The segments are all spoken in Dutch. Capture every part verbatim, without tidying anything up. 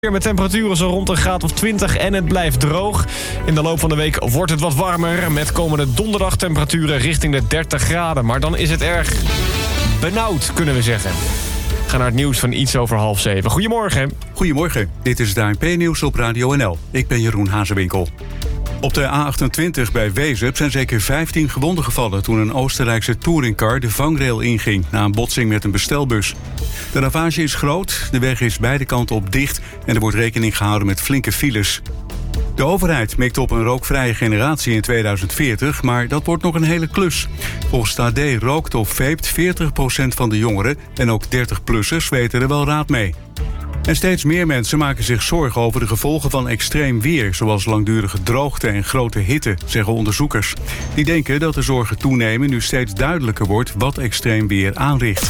Met temperaturen zo rond een graad of twintig en het blijft droog. In de loop van de week wordt het wat warmer. Met komende donderdag temperaturen richting de dertig graden. Maar dan is het erg benauwd, kunnen we zeggen. We gaan naar het nieuws van iets over half zeven. Goedemorgen. Goedemorgen, dit is het A N P-nieuws op Radio N L. Ik ben Jeroen Hazewinkel. Op de A achtentwintig bij Wezep zijn zeker vijftien gewonden gevallen toen een Oostenrijkse touringcar de vangrail inging na een botsing met een bestelbus. De ravage is groot, de weg is beide kanten op dicht en er wordt rekening gehouden met flinke files. De overheid mikt op een rookvrije generatie in tweeduizend veertig, maar dat wordt nog een hele klus. Volgens het A D rookt of veept veertig procent van de jongeren en ook dertig-plussers weten er wel raad mee. En steeds meer mensen maken zich zorgen over de gevolgen van extreem weer, zoals langdurige droogte en grote hitte, zeggen onderzoekers. Die denken dat de zorgen toenemen nu steeds duidelijker wordt wat extreem weer aanricht.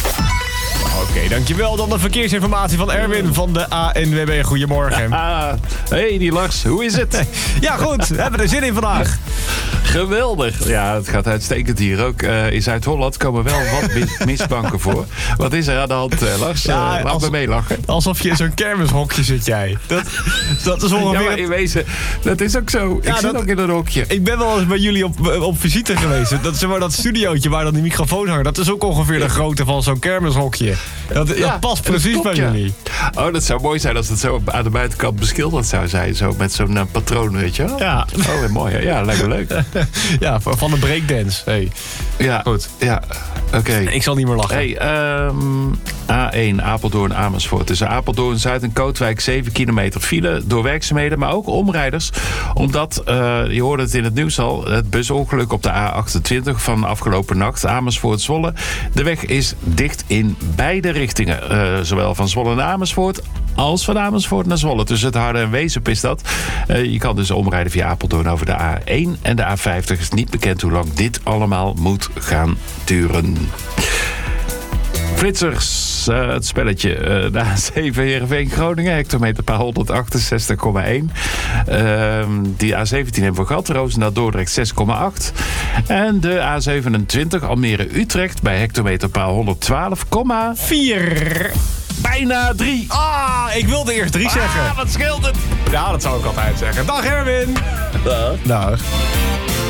Oké, okay, dankjewel. Dan de verkeersinformatie van Erwin van de A N W B. Goedemorgen. Ah, hey, die Lars. Hoe is het? Ja, goed. We hebben er zin in vandaag. Geweldig. Ja, het gaat uitstekend hier ook. Uh, in Zuid-Holland komen wel wat mis- mistbanken voor. Wat is er aan de hand, uh, Lars? Ja, uh, laat me meelachen. Alsof je in zo'n kermishokje zit jij. Dat, dat is ongeveer... Ja, maar in wezen, dat is ook zo. Ik ja, zit dat, ook in een hokje. Ik ben wel eens bij jullie op, op visite geweest. Dat, zeg maar, dat studiootje waar dan die microfoon hangt, dat is ook ongeveer de grootte van zo'n kermishokje. Dat, dat ja, past precies klopt, bij jullie. Ja. Oh, dat zou mooi zijn als het zo aan de buitenkant beschilderd zou zijn. Zo met zo'n uh, patroon, weet je wel. Ja. Oh, mooi. Hè? Ja, lijkt me leuk. Ja, van de breakdance. Hey. Ja, goed. Ja, oké. Okay. Ik zal niet meer lachen. Hey, um, A één Apeldoorn Amersfoort. Tussen Apeldoorn Zuid en Kootwijk zeven kilometer file door werkzaamheden, maar ook omrijders. Omdat, uh, je hoorde het in het nieuws al, het busongeluk op de A achtentwintig van afgelopen nacht. Amersfoort-Zwolle. De weg is dicht in beide richtingen. Uh, zowel van Zwolle naar Amersfoort als van Amersfoort naar Zwolle. Tussen het Harde en Wezep is dat. Uh, je kan dus omrijden via Apeldoorn over de A één en de A vijftig. Is niet bekend hoe lang dit allemaal moet gaan duren. Flitsers, uh, het spelletje. Uh, de A zeven Heerenveen Groningen, hectometerpaal honderdachtenzestig komma één. Uh, die A zeventien hebben we gehad, Roosendaal Dordrecht zes komma acht. En de A zevenentwintig Almere Utrecht bij hectometerpaal honderdtwaalf komma vier. Bijna drie. Ah, ik wilde eerst drie ah, zeggen. Wat scheelt het? Ja, dat zou ik altijd zeggen. Dag Erwin. Dag. Dag.